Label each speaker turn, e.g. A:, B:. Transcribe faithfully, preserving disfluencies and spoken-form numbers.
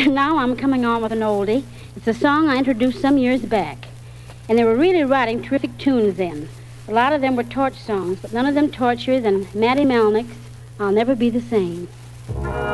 A: And now I'm coming on with an oldie. It's a song I introduced some years back. And they were really writing terrific tunes then. A lot of them were torch songs, but none of them torchier than Matty Melnick's I'll Never Be the Same.